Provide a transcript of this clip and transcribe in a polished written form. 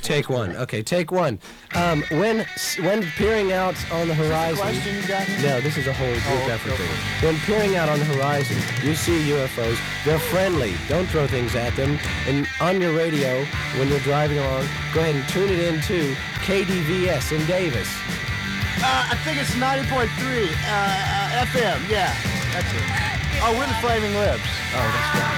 take one. Okay, take one. When peering out on the horizon... Is this a question you got here? No, this is a whole group effort thing. When peering out on the horizon, you see UFOs. They're friendly. Don't throw things at them. And on your radio, when you're driving along, go ahead and tune it into KDVS in Davis. I think it's 90.3 FM. Yeah, that's it. Oh, we're the Flaming Lips. Oh, that's right.